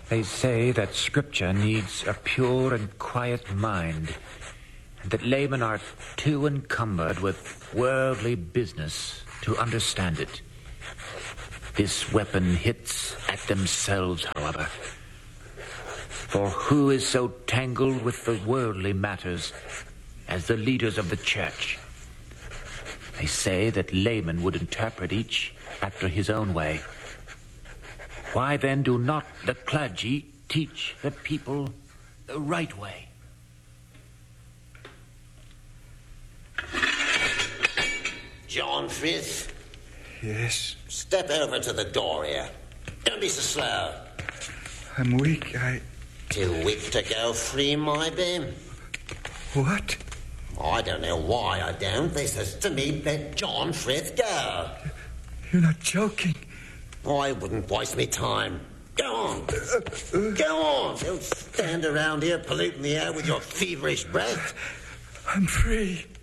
They say that Scripture needs a pure and quiet mind, and that laymen are too encumbered with worldly business to understand it. This weapon hits at themselves, however. For who is so tangled with the worldly matters as the leaders of the church? They say that laymen would interpret each after his own way. Why then do not the clergy teach the people the right way? John Frith? Yes? Step over to the door here. Don't be so slow. I'm weak. Too weak to go free, my Bim? What? I don't know why I don't. They says to me, let John Frith go. You're not joking. I wouldn't waste me time. Go on. Go on. Don't stand around here polluting the air with your feverish breath. I'm free.